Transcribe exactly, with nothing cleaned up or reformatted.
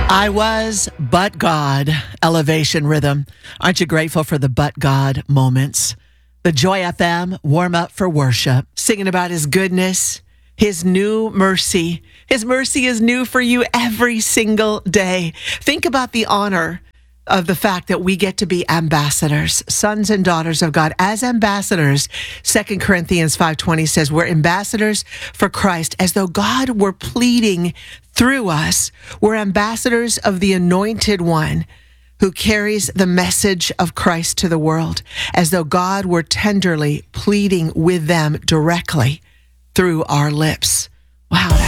I was but God, Elevation Rhythm. Aren't you grateful for the but God moments? The Joy F M warm up for worship, singing about his goodness, his new mercy. His mercy is new for you every single day. Think about the honor of the fact that we get to be ambassadors, sons and daughters of God. As ambassadors, Second Corinthians five twenty says, we're ambassadors for Christ, as though God were pleading through us. We're ambassadors of the Anointed One who carries the message of Christ to the world, as though God were tenderly pleading with them directly through our lips. Wow.